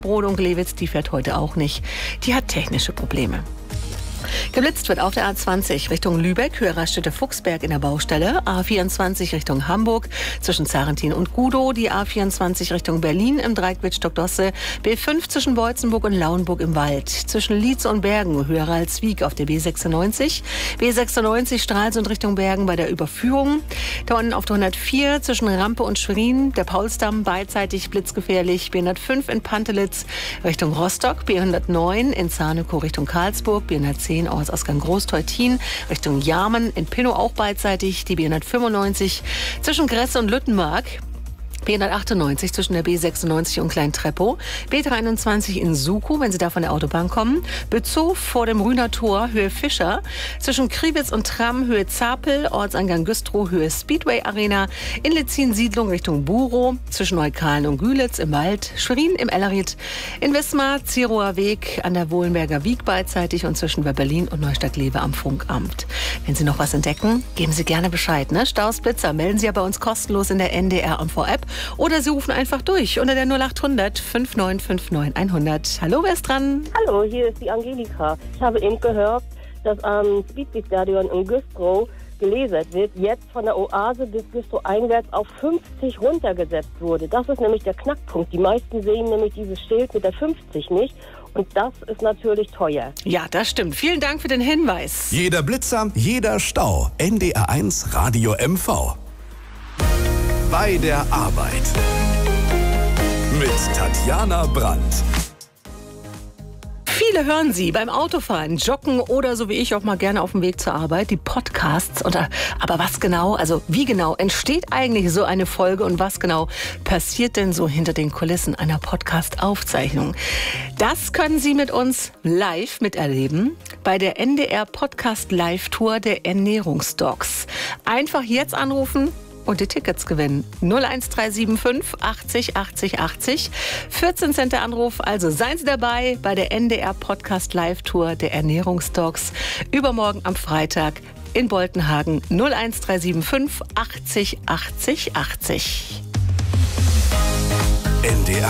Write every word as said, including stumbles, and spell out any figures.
Rodung Glewitz, die fährt heute auch nicht. Die hat technische Probleme. Geblitzt wird auf der A zwanzig Richtung Lübeck, Höhe Raststätte Fuchsberg in der Baustelle. A vierundzwanzig Richtung Hamburg zwischen Zarentin und Gudow. Die A vierundzwanzig Richtung Berlin im Dreieck Wittstock-Dosse. B fünf zwischen Beutzenburg und Lauenburg im Wald. Zwischen Lietz und Bergen, Höhe Ralswiek auf der B sechsundneunzig. B sechsundneunzig Stralsund Richtung Bergen bei der Überführung. Da unten auf der hundertvier zwischen Rampe und Schwerin. Der Paulsdamm beidseitig blitzgefährlich. B hundertfünf in Pantelitz Richtung Rostock. B hundertneun in Zarnekow Richtung Karlsburg. B hundertzehn Ortsausgang Großteutin Richtung Jarmen, in Pinnow auch beidseitig, die B hundertfünfundneunzig zwischen Gresse und Lüttenmark. B hundertachtundneunzig zwischen der B sechsundneunzig und Klein-Treppow, B dreiundzwanzig in Sukow, wenn Sie da von der Autobahn kommen, Bützow vor dem Rühner Tor, Höhe Fischer, zwischen Kriwitz und Tram, Höhe Zapel, Ortseingang Güstrow, Höhe Speedway Arena, in Letzin-Siedlung Richtung Burow, zwischen Neukalen und Gülitz im Wald, Schwerin im Ellerried, in Wismar, Zirower Weg an der Wohlenberger Wiek beidseitig und zwischen Berlin und Neustadt-Lewe am Funkamt. Wenn Sie noch was entdecken, geben Sie gerne Bescheid. Ne? Staus, Blitzer, melden Sie ja bei uns kostenlos in der N D R M V-App. Oder Sie rufen einfach durch unter der null achthundert fünfundneunzig neunzig hundert. Hallo, wer ist dran? Hallo, hier ist die Angelika. Ich habe eben gehört, dass am Speedway-Stadion in Güstrow gelasert wird, jetzt von der Oase bis Güstrow einwärts auf fünfzig runtergesetzt wurde. Das ist nämlich der Knackpunkt. Die meisten sehen nämlich dieses Schild mit der fünfzig nicht. Und das ist natürlich teuer. Ja, das stimmt. Vielen Dank für den Hinweis. Jeder Blitzer, jeder Stau. N D R eins Radio M V. Bei der Arbeit mit Tatjana Brandt. Viele hören Sie beim Autofahren, Joggen oder so wie ich auch mal gerne auf dem Weg zur Arbeit, die Podcasts. Und, aber was genau, also wie genau entsteht eigentlich so eine Folge und was genau passiert denn so hinter den Kulissen einer Podcast-Aufzeichnung? Das können Sie mit uns live miterleben bei der N D R Podcast Live Tour der Ernährungsdocs. Einfach jetzt anrufen und die Tickets gewinnen. null eins drei sieben fünf achtzig achtzig achtzig. vierzehn Cent der Anruf. Also seien Sie dabei bei der N D R Podcast Live Tour der Ernährungsdocs. Übermorgen am Freitag in Boltenhagen. null eins drei sieben fünf achtzig achtzig achtzig. N D R